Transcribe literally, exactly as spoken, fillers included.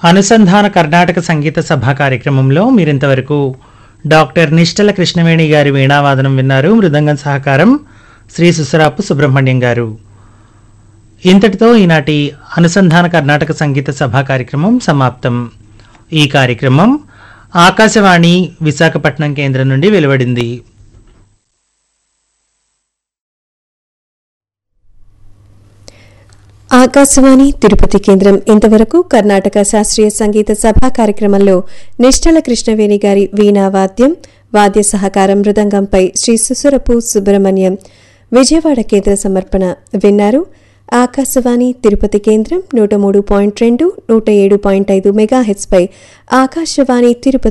అనుసంధాన కర్ణాటక సంగీత సభ కార్యక్రమంలో మీరింతవరకు డాక్టర్ నిష్టల కృష్ణవేణి గారి వీణావాదనం విన్నారు. మృదంగం సహకారం శ్రీ సుసరాపు సుబ్రహ్మణ్యం గారు. ఇంతటితో ఈనాటి అనుసంధాన కర్ణాటక సంగీత సభ కార్యక్రమం సమాప్తం. ఈ కార్యక్రమం ఆకాశవాణి విశాఖపట్నం కేంద్రం నుండి వెలువడింది. ఆకాశవాణి తిరుపతి కేంద్రం ఇంతవరకు కర్ణాటక శాస్త్రీయ సంగీత సభా కార్యక్రమంలో నిష్టల కృష్ణవేణి గారి వీణావాద్యం, వాద్య సహకారం మృదంగంపై శ్రీ సుసరపు సుబ్రహ్మణ్యం విజయవాడ కేంద్ర సమర్పణ విన్నారు. ఆకాశవాణి తిరుపతి కేంద్రం నూట మూడు పాయింట్ రెండు నూట ఏడు పాయింట్ ఐదు మెగాహెట్స్ పై ఆకాశవాణి తిరుపతి